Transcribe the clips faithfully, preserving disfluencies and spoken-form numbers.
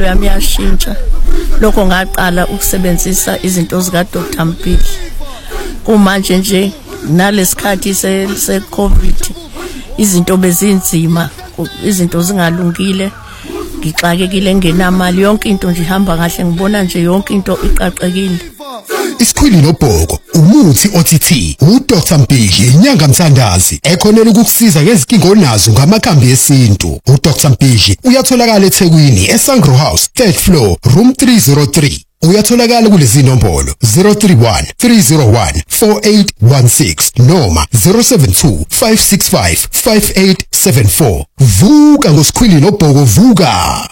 yami yashintsha lokho ngaqala ukusebenzisa izinto zika Doctor Mpili kumanje nje nalesikhathi se se COVID izinto bezinzima izinto zingalungile ngixakekile ngenamali yonke into nje ihamba kahle ngibona nje yonke into iqaqekile. Isikhwili nobhoko umuthi othithi uDoctor Mpili inyanga mthandazi ekhonela ukukusiza ngezinkinga onazo ngamakhambi esintu. uDoctor Mpili uyatholakala eThekwini eSangro House third floor room three oh three. Uyatholakala kulezi nombolo zero three one three zero one four eight one six noma zero seven two five six five five eight seven four. Vuka ngosikhwili nobhoko vuka.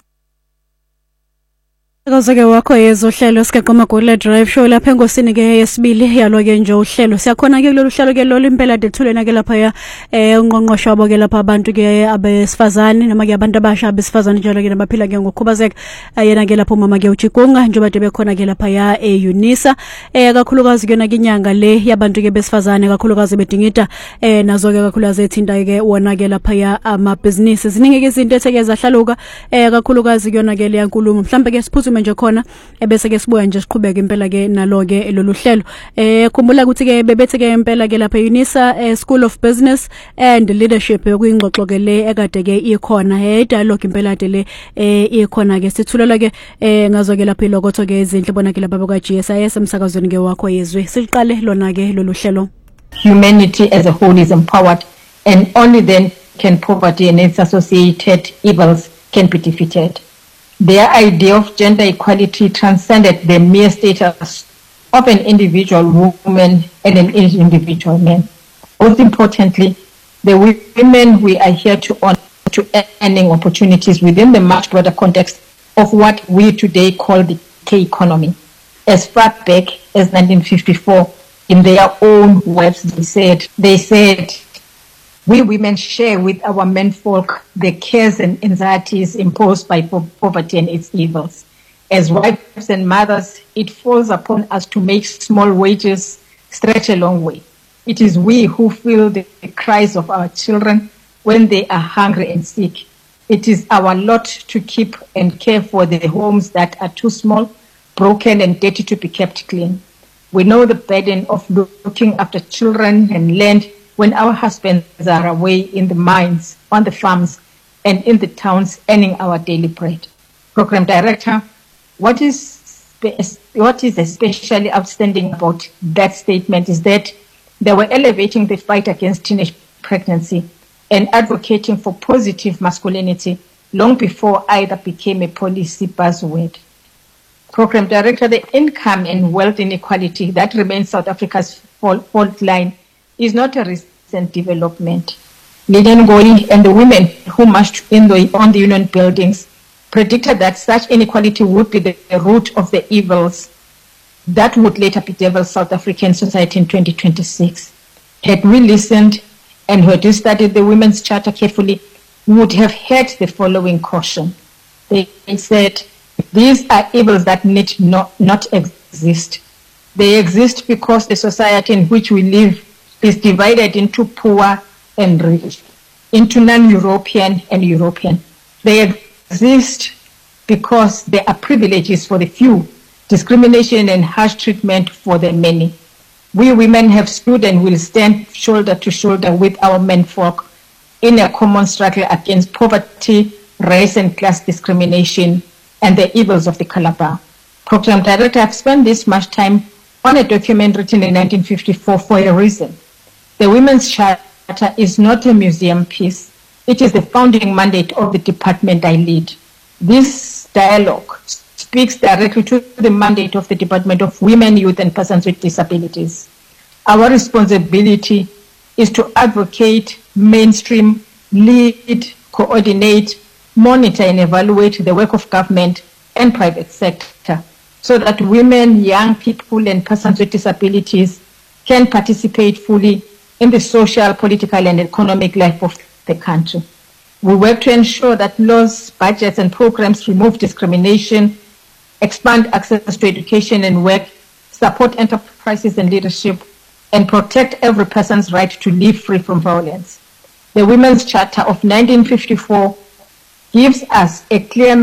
Kozake wakho yezohlelo sike Magole Drive Show lapha engosini ke yesibili yalo ke nje uhlelo siyakhona ke kulolu hlelo ke lolu impela dethulena ke lapha ya eh ungqongqosho wabo ke lapha abantu ke abesifazane noma ke abantu abasha abesifazane njalo ke nabaphila ke ngokukhubazeka yena ke lapha umama ke uJigunga njengoba de bekhona ke lapha ya eUnisa eh kakhulukazi ke na inyanga le yabantu ke besifazane kakhulukazi bedingida eh nazo ke kakhulukazi ethinta ke wona ke lapha ya ama business ziningi ke izinto etheke zahlaluka eh kakhulukazi kuyona ke le yankulumo mhlambe ke siphuzume nje khona ebese ke sibuya nje siqhubeka impela ke nalo ke lolu hlelo eh khumbula ukuthi ke bebethe ke impela ke lapha eUnisa eh, School of Business and Leadership yokuyingxoxo ke le ekade ke ikhona eh dialogue impela de le eh ikhona ke sithulela ke eh ngazo ke lapha ilokotho ke izinhle bona ke lapha kwa G S I S emsakazweni ke wakho yezwe siqale lona ke lolu hlelo. Humanity as a whole is empowered and only then can poverty and its associated evils can be defeated. Their idea of gender equality transcended the mere status of an individual woman and an individual man. Most importantly, the women we are here to honor to earning opportunities within the much broader context of what we today call the K-economy. As far back as nineteen fifty-four, in their own words, they said, they said, we women share with our menfolk the cares and anxieties imposed by poverty and its evils. As wives and mothers, it falls upon us to make small wages stretch a long way. It is we who feel the cries of our children when they are hungry and sick. It is our lot to keep and care for the homes that are too small, broken and dirty to be kept clean. We know the burden of looking after children and land when our husbands are away in the mines, on the farms, and in the towns earning our daily bread. Program Director, what is, what is especially outstanding about that statement is that they were elevating the fight against teenage pregnancy and advocating for positive masculinity long before either became a policy buzzword. Program Director, the income and wealth inequality that remains South Africa's fault line is not a recent development. Lilian Ngoyi and the women who marched in the, on the union buildings predicted that such inequality would be the, the root of the evils that would later bedevil South African society in twenty twenty-six. Had we listened and had we studied the Women's Charter carefully, we would have heard the following caution. They said, these are evils that need not, not exist. They exist because the society in which we live is divided into poor and rich, into non-European and European. They exist because there are privileges for the few, discrimination and harsh treatment for the many. We women have stood and will stand shoulder to shoulder with our menfolk in a common struggle against poverty, race and class discrimination, and the evils of the Calabar. Program Director, I've spent this much time on a document written in nineteen fifty-four for a reason. The Women's Charter is not a museum piece. It is the founding mandate of the department I lead. This dialogue speaks directly to the mandate of the Department of Women, Youth and Persons with Disabilities. Our responsibility is to advocate, mainstream, lead, coordinate, monitor and evaluate the work of government and private sector so that women, young people and persons with disabilities can participate fully in the social, political and economic life of the country. We work to ensure that laws, budgets and programs remove discrimination, expand access to education and work, support enterprises and leadership, and protect every person's right to live free from violence. The Women's Charter of nineteen fifty-four gives us a clear